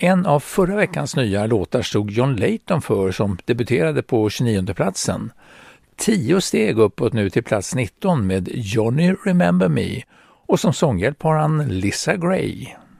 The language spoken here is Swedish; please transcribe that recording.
En av förra veckans nya låtar stod John Layton för, som debuterade på 29:e platsen. 10 steg uppåt nu till plats 19 med Johnny Remember Me, och som sånghjälp har han Lisa Gray.